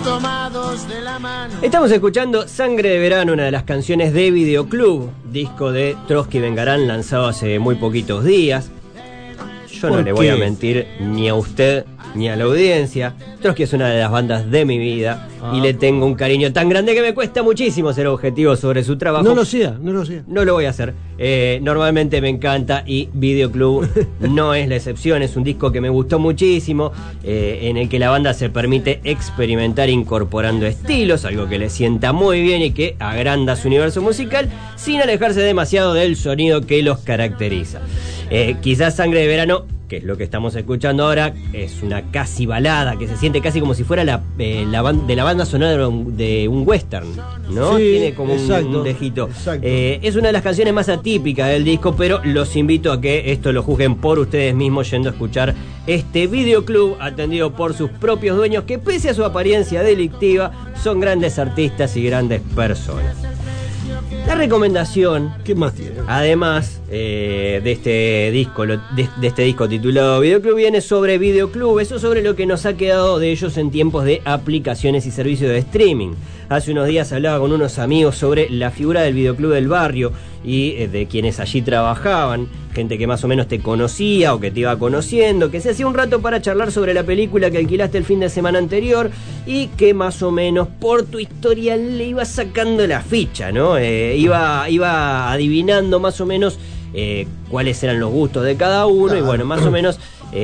tomados de la mano. Estamos escuchando Sangre de Verano, una de las canciones de Videoclub, disco de Trotsky Vengarán, lanzado hace muy poquitos días. Yo no le voy a mentir ni a usted ni a la audiencia. Trotsky es una de las bandas de mi vida y le tengo un cariño tan grande que me cuesta muchísimo ser objetivo sobre su trabajo. No lo sea. No lo voy a hacer. Normalmente me encanta y Videoclub no es la excepción. Es un disco que me gustó muchísimo, en el que la banda se permite experimentar incorporando estilos, algo que le sienta muy bien y que agranda su universo musical sin alejarse demasiado del sonido que los caracteriza. Quizás Sangre de Verano, que es lo que estamos escuchando ahora, es una casi balada, que se siente casi como si fuera de la banda sonora de un western, ¿no? Sí, tiene como un dejito. Es una de las canciones más atípicas del disco, pero los invito a que esto lo juzguen por ustedes mismos yendo a escuchar este Videoclub atendido por sus propios dueños, que pese a su apariencia delictiva, son grandes artistas y grandes personas. La recomendación, ¿qué más tiene? Además de este disco titulado Videoclub, viene sobre Videoclub, eso sobre lo que nos ha quedado de ellos en tiempos de aplicaciones y servicios de streaming. Hace unos días hablaba con unos amigos sobre la figura del videoclub del barrio y de quienes allí trabajaban, gente que más o menos te conocía o que te iba conociendo, que se hacía un rato para charlar sobre la película que alquilaste el fin de semana anterior y que más o menos por tu historia le iba sacando la ficha, ¿no? Iba adivinando más o menos cuáles eran los gustos de cada uno y bueno, más o menos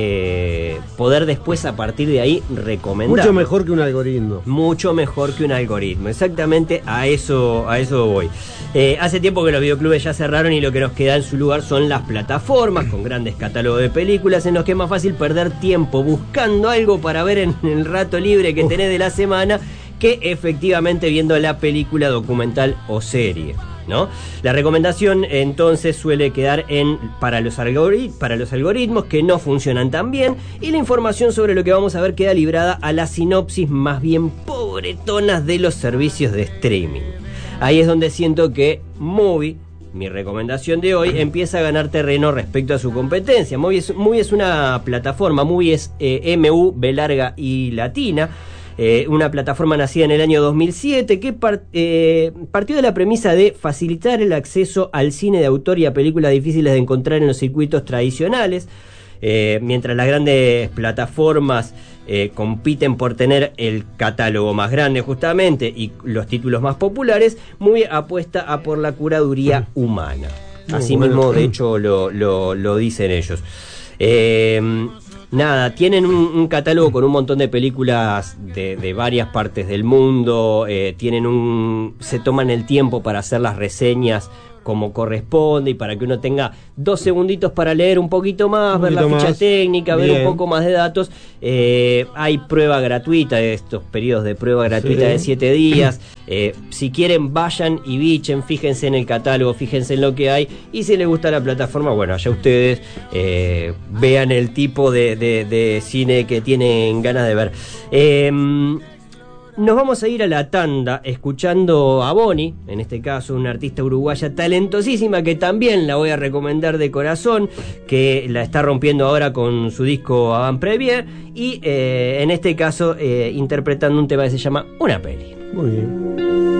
poder después a partir de ahí recomendar. Mucho mejor que un algoritmo. Mucho mejor que un algoritmo, exactamente a eso voy. Hace tiempo que los videoclubes ya cerraron y lo que nos queda en su lugar son las plataformas con grandes catálogos de películas en los que es más fácil perder tiempo buscando algo para ver en el rato libre que tenés de la semana que efectivamente viendo la película, documental o serie, ¿no? La recomendación entonces suele quedar para los algoritmos que no funcionan tan bien y la información sobre lo que vamos a ver queda librada a la sinopsis más bien pobretonas de los servicios de streaming. Ahí es donde siento que Movie, mi recomendación de hoy, empieza a ganar terreno respecto a su competencia. Movie es una plataforma, Movie es M-U-B larga y latina. Una plataforma nacida en el año 2007 que partió de la premisa de facilitar el acceso al cine de autor y a películas difíciles de encontrar en los circuitos tradicionales. Mientras las grandes plataformas compiten por tener el catálogo más grande justamente y los títulos más populares, Movie apuesta a por la curaduría humana. Así mismo, de hecho, lo dicen ellos. Nada, tienen un catálogo con un montón de películas de varias partes del mundo, se toman el tiempo para hacer las reseñas como corresponde y para que uno tenga 2 segunditos para leer un poquito más, ver la ficha técnica, ver un poco más de datos. Hay prueba gratuita, de estos periodos de prueba gratuita de 7 días. Si quieren, vayan y bichen, fíjense en el catálogo, fíjense en lo que hay y si les gusta la plataforma, bueno, allá ustedes vean el tipo de cine que tienen ganas de ver. Nos vamos a ir a la tanda escuchando a Bonnie, en este caso una artista uruguaya talentosísima que también la voy a recomendar de corazón, que la está rompiendo ahora con su disco Avant Premiere y en este caso interpretando un tema que se llama Una Peli. Muy bien.